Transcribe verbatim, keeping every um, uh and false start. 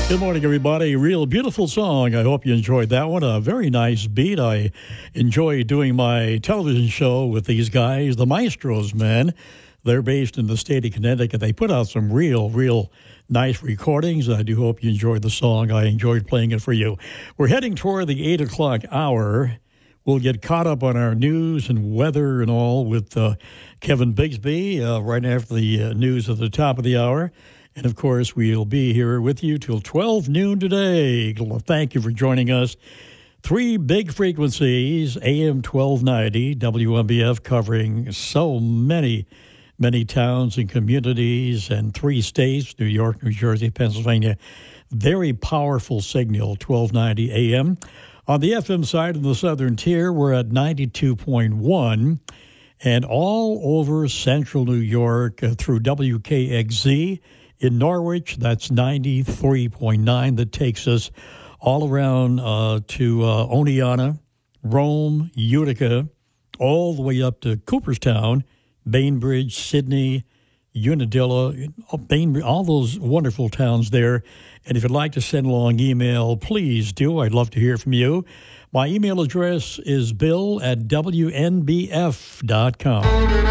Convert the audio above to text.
Good morning, everybody. Real beautiful song. I hope you enjoyed that one. A very nice beat. I enjoy doing my television show with these guys, the Maestros, man. They're based in the state of Connecticut. They put out some real, real nice recordings. I do hope you enjoyed the song. I enjoyed playing it for you. We're heading toward the eight o'clock hour. We'll get caught up on our news and weather and all with uh, Kevin Bigsby uh, right after the uh, news at the top of the hour. And, of course, we'll be here with you till twelve noon today. Thank you for joining us. Three big frequencies, A M twelve ninety, W M B F, covering so many, many towns and communities, and three states, New York, New Jersey, Pennsylvania. Very powerful signal, twelve ninety A M. On the F M side in the southern tier, we're at ninety-two point one. And all over central New York uh, through W K X Z. In Norwich, that's ninety-three point nine. That takes us all around uh, to uh, Oneonta, Rome, Utica, all the way up to Cooperstown, Bainbridge, Sydney, Unadilla, Bainbridge, all those wonderful towns there. And if you'd like to send along email, please do. I'd love to hear from you. My email address is bill at W N B F dot com.